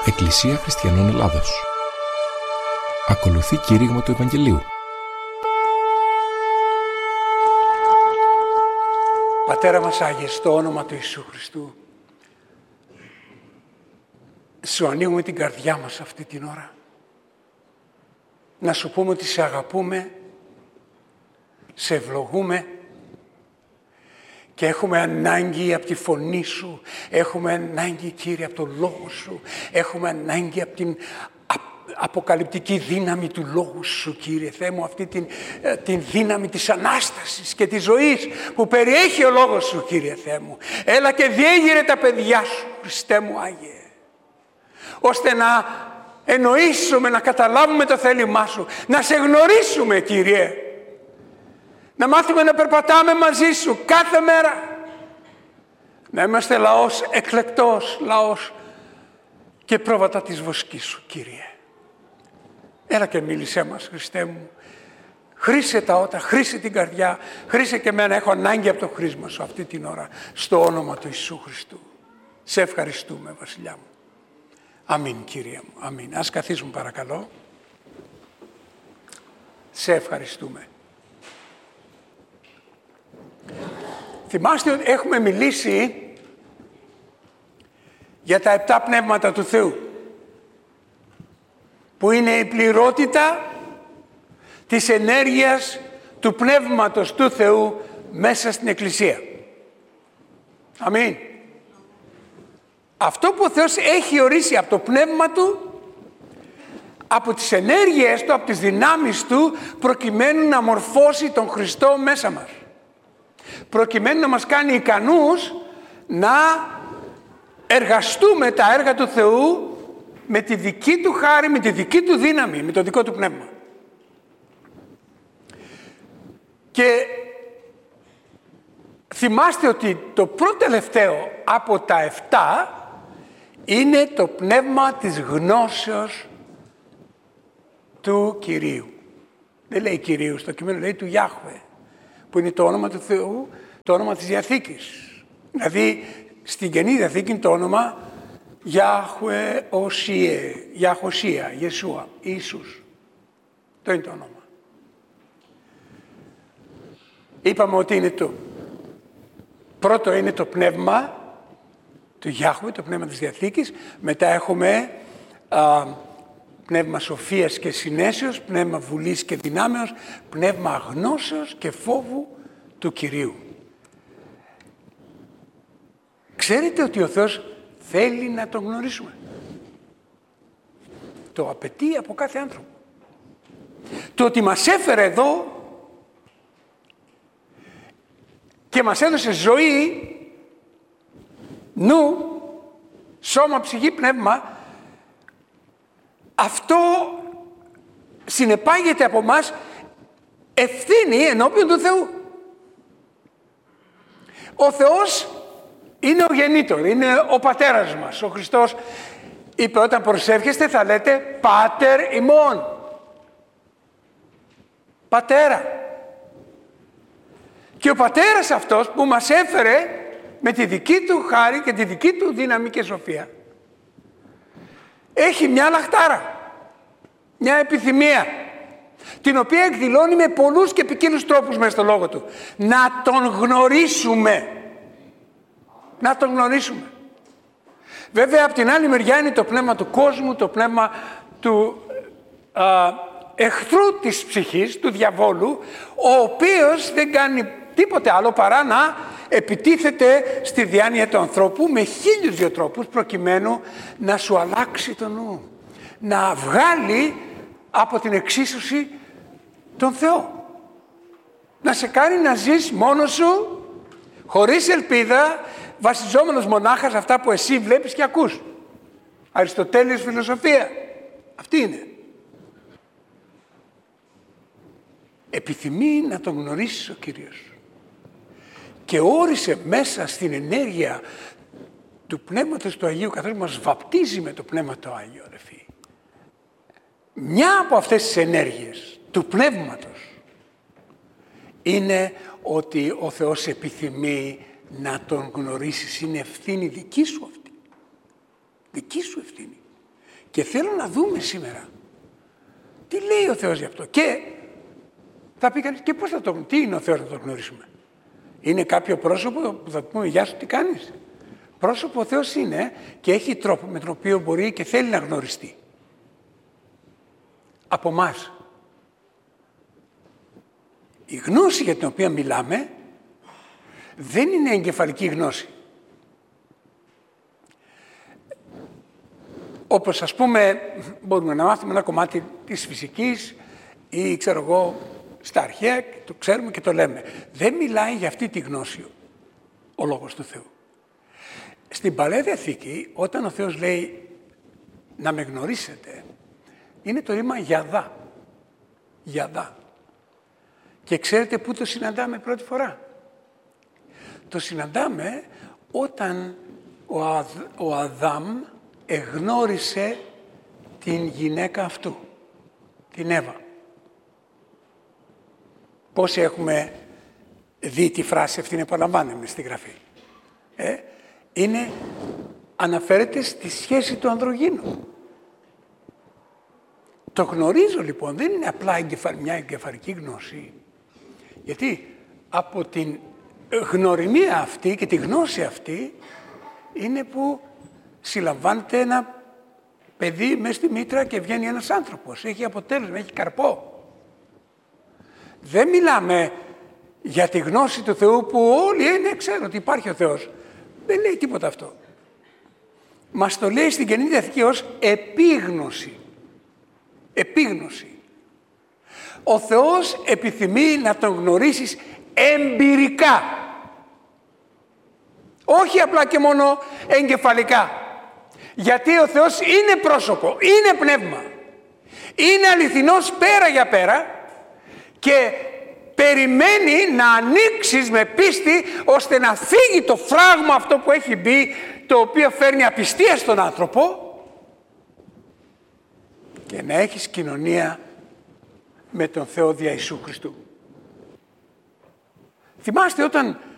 Εκκλησία Χριστιανών Ελλάδος. Ακολουθεί κήρυγμα του Ευαγγελίου. Πατέρα μας Άγιε, στο όνομα του Ιησού Χριστού, Σου ανοίγουμε την καρδιά μας αυτή την ώρα. Να Σου πούμε ότι Σε αγαπούμε, Σε ευλογούμε και έχουμε ανάγκη από τη φωνή Σου. Έχουμε ανάγκη, Κύριε, από τον Λόγο Σου. Έχουμε ανάγκη από την αποκαλυπτική δύναμη του Λόγου Σου, Κύριε Θεέ μου, αυτή την δύναμη της Ανάστασης και της ζωής που περιέχει ο Λόγος Σου, Κύριε Θεέ μου. Έλα και διέγειρε τα παιδιά Σου, Χριστέ μου Άγιε, ώστε να εννοήσουμε, να καταλάβουμε το θέλημά Σου, να Σε γνωρίσουμε, Κύριε, να μάθουμε να περπατάμε μαζί Σου κάθε μέρα, να είμαστε λαός εκλεκτός, λαός και πρόβατα της βοσκής Σου, Κύριε. Έλα και μίλησέ μας, Χριστέ μου. Χρήσε τα ότα, χρήσε την καρδιά, χρήσε και εμένα. Έχω ανάγκη από το χρήσμα Σου αυτή την ώρα, στο όνομα του Ιησού Χριστού. Σε ευχαριστούμε, Βασιλιά μου. Αμήν, Κύριε μου, αμήν. Ας καθίσουμε παρακαλώ. Σε ευχαριστούμε. Θυμάστε ότι έχουμε μιλήσει για τα 7 πνεύματα του Θεού, που είναι η πληρότητα της ενέργειας του Πνεύματος του Θεού μέσα στην Εκκλησία. Αμήν. Αυτό που ο Θεός έχει ορίσει από το Πνεύμα Του, από τις ενέργειες Του, από τις δυνάμεις Του, προκειμένου να μορφώσει τον Χριστό μέσα μας. Προκειμένου να μας κάνει ικανούς να εργαστούμε τα έργα του Θεού με τη δική Του χάρη, με τη δική Του δύναμη, με το δικό Του πνεύμα. Και θυμάστε ότι το πρώτο τελευταίο από τα 7 είναι το πνεύμα της γνώσεως του Κυρίου. Δεν λέει Κυρίου στο κείμενο, λέει του Ιάχβε, που είναι το όνομα του Θεού, το όνομα της Διαθήκης. Δηλαδή στην Καινή Διαθήκη είναι το όνομα Ιάχουε Οσίε, Ιαχωσία, Ιεσούα, Ιησούς. Το είναι το όνομα. Είπαμε ότι είναι το πρώτο, είναι το πνεύμα του Ιάχουε, το πνεύμα της Διαθήκης. Μετά έχουμε πνεύμα σοφίας και συνέσεως, πνεύμα βουλής και δυνάμεως, πνεύμα γνώσεως και φόβου του Κυρίου. Ξέρετε ότι ο Θεός θέλει να τον γνωρίσουμε. Το απαιτεί από κάθε άνθρωπο. Το ότι μας έφερε εδώ και μας έδωσε ζωή, νου, σώμα, ψυχή, πνεύμα, αυτό συνεπάγεται από μας ευθύνη ενώπιον του Θεού. Ο Θεός είναι ο γεννήτωρ, είναι ο πατέρας μας. Ο Χριστός είπε όταν προσεύχεστε θα λέτε Πάτερ ημών. Πατέρα. Και ο πατέρας αυτός που μας έφερε με τη δική Του χάρη και τη δική Του δύναμη και σοφία έχει μια λαχτάρα, μια επιθυμία, την οποία εκδηλώνει με πολλούς και ποικίλους τρόπους μέσα στο λόγο Του. Να Τον γνωρίσουμε. Να Τον γνωρίσουμε. Βέβαια από την άλλη μεριά είναι το πνεύμα του κόσμου, το πνεύμα του εχθρού της ψυχής, του διαβόλου, ο οποίος δεν κάνει τίποτε άλλο παρά να επιτίθεται στη διάνοια του ανθρώπου με 1002 τρόπους, προκειμένου να σου αλλάξει το νου, να βγάλει από την εξίσωση τον Θεό, να σε κάνει να ζεις μόνος σου, χωρίς ελπίδα, βασιζόμενος μονάχα σε αυτά που εσύ βλέπεις και ακούς. Αριστοτέλειος φιλοσοφία. Αυτή είναι. Επιθυμεί να Τον γνωρίσεις ο Κύριος. Και όρισε μέσα στην ενέργεια του Πνεύματος του Αγίου, καθώς μας βαπτίζει με το Πνεύμα του Άγιο, ρε φίλοι. Μια από αυτές τις ενέργειες του Πνεύματος είναι ότι ο Θεός επιθυμεί να Τον γνωρίσεις. Είναι ευθύνη δική σου αυτή. Δική σου ευθύνη. Και θέλω να δούμε σήμερα τι λέει ο Θεός γι' αυτό. Και θα πει κανείς, και πώς θα τι είναι ο Θεός να το γνωρίσουμε. Είναι κάποιο πρόσωπο που θα πούμε γεια σου τι κάνεις. Πρόσωπο ο Θεός είναι και έχει τρόπο με τον οποίο μπορεί και θέλει να γνωριστεί. Από εμάς. Η γνώση για την οποία μιλάμε δεν είναι εγκεφαλική γνώση. Όπως ας πούμε μπορούμε να μάθουμε ένα κομμάτι της φυσικής ή ξέρω εγώ στα αρχαία, το ξέρουμε και το λέμε. Δεν μιλάει για αυτή τη γνώση ο Λόγος του Θεού. Στην Παλαιά Διαθήκη, όταν ο Θεός λέει να με γνωρίσετε, είναι το ρήμα γιαδά. Γιαδά. Και ξέρετε πού το συναντάμε πρώτη φορά. Το συναντάμε όταν ο Αδάμ εγνώρισε την γυναίκα αυτού, την Εύα. Πόσοι έχουμε δει τη φράση αυτή, επαναλαμβάνουμε στη Γραφή. Αναφέρεται στη σχέση του ανδρογύνου. Το γνωρίζω λοιπόν, δεν είναι απλά μια εγκεφαλική γνώση. Γιατί από την γνωριμία αυτή και τη γνώση αυτή είναι που συλλαμβάνεται ένα παιδί μέσα στη μήτρα και βγαίνει ένας άνθρωπος. Έχει αποτέλεσμα, έχει καρπό. Δεν μιλάμε για τη γνώση του Θεού που όλοι ξέρουν ότι υπάρχει ο Θεός. Δεν λέει τίποτα αυτό. Μας το λέει στην Καινή Διαθήκη ως επίγνωση. Επίγνωση. Ο Θεός επιθυμεί να τον γνωρίσεις εμπειρικά. Όχι απλά και μόνο εγκεφαλικά. Γιατί ο Θεός είναι πρόσωπο, είναι πνεύμα. Είναι αληθινός πέρα για πέρα και περιμένει να ανοίξεις με πίστη ώστε να φύγει το φράγμα αυτό που έχει μπει, το οποίο φέρνει απιστία στον άνθρωπο και να έχεις κοινωνία με τον Θεό δια Ιησού Χριστού. Θυμάστε όταν